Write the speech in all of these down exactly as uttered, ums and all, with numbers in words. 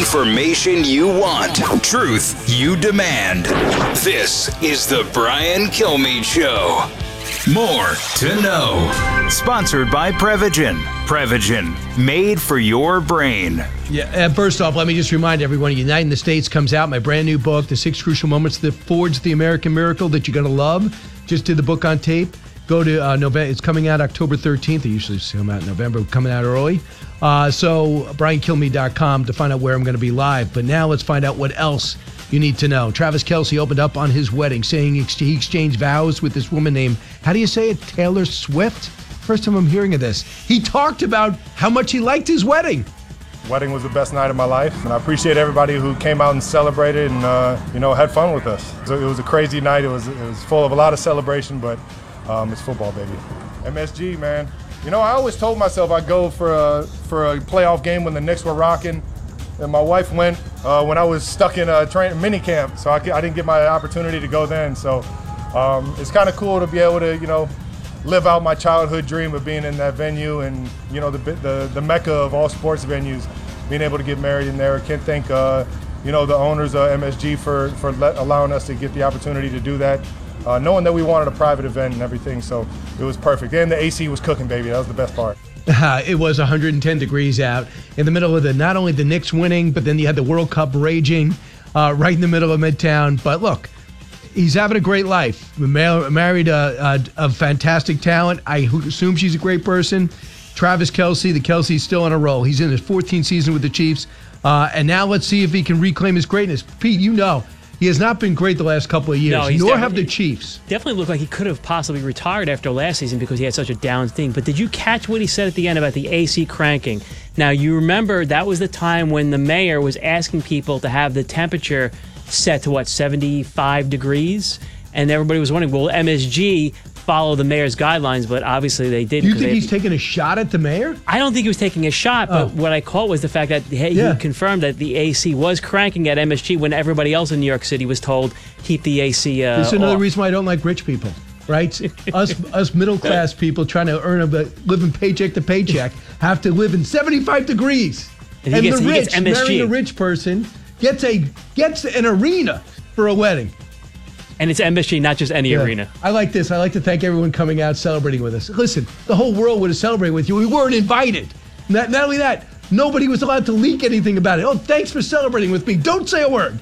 Information you want. Truth you demand. This is the Brian Kilmeade Show. More to know. Sponsored by Prevagen. Prevagen, made for your brain. Yeah. Uh, first off, let me just remind everyone, Uniting the States comes out, my brand new book, The Six Crucial Moments That Forged the American Miracle That You're Going to Love. Just did the book on tape. Go to uh, November. It's coming out October thirteenth. They usually come out in November. Coming out early. Uh, so brian kilmeade dot com to find out where I'm going to be live. But now let's find out what else you need to know. Travis Kelce opened up on his wedding, saying he exchanged vows with this woman named, how do you say it, Taylor Swift? First time I'm hearing of this. He talked about how much he liked his wedding. Wedding was the best night of my life, and I appreciate everybody who came out and celebrated and uh, you know had fun with us. So it was a crazy night. It was it was full of a lot of celebration, but um, it's football, baby. M S G, man. You know, I always told myself I'd go for a for a playoff game when the Knicks were rocking, and my wife went uh, when I was stuck in a train mini camp, so I, I didn't get my opportunity to go then. So um, it's kind of cool to be able to you know. live out my childhood dream of being in that venue and, you know, the the, the mecca of all sports venues, being able to get married in there. I can't thank, uh, you know, the owners of M S G for, for let, allowing us to get the opportunity to do that, uh, knowing that we wanted a private event and everything, so it was perfect. And the A C was cooking, baby. That was the best part. Uh, it was one hundred ten degrees out in the middle of the, not only the Knicks winning, but then you had the World Cup raging uh, right in the middle of Midtown. But look, he's having a great life. Married a, a, a fantastic talent. I assume she's a great person. Travis Kelce, the Kelce's still on a roll. He's in his fourteenth season with the Chiefs. Uh, and now let's see if he can reclaim his greatness. Pete, you know, he has not been great the last couple of years, no, nor have the Chiefs. Definitely looked like he could have possibly retired after last season because he had such a down thing. But did you catch what he said at the end about the A C cranking? Now, you remember that was the time when the mayor was asking people to have the temperature set to what, seventy-five degrees, and everybody was wondering, will M S G follow the mayor's guidelines? But obviously they didn't. Do you think they, he's taking a shot at the mayor? I don't think he was taking a shot, but oh. what I caught was the fact that he yeah. confirmed that the A C was cranking at M S G when everybody else in New York City was told keep the A C uh, This is another off. reason why I don't like rich people, right? us us middle class people trying to earn a living paycheck to paycheck have to live in seventy-five degrees, and, and gets, the rich marrying a M S G. rich person gets a gets an arena for a wedding. And it's M S G, not just any yeah. arena. I like this. I like to thank everyone coming out celebrating with us. Listen, the whole world would have celebrated with you. We weren't invited. Not, not only that, nobody was allowed to leak anything about it. Oh, thanks for celebrating with me. Don't say a word.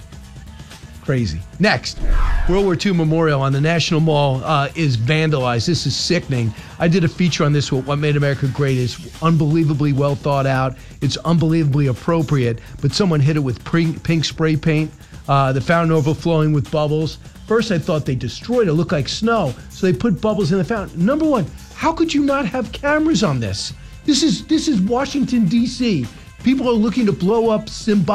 Crazy. Next, World War Two Memorial on the National Mall uh, is vandalized. This is sickening. I did a feature on this, What Made America Great. It's unbelievably well thought out. It's unbelievably appropriate, but someone hit it with pink, pink spray paint. Uh, the fountain overflowing with bubbles. First, I thought they destroyed it. It looked like snow. So they put bubbles in the fountain. Number one, how could you not have cameras on this? This is this is Washington, D C People are looking to blow up symbolic